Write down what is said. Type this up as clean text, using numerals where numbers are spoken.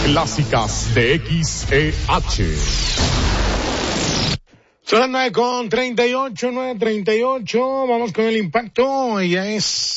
clásicas de XEH. Son las 9:38, 9:38. Vamos con el impacto. Ella es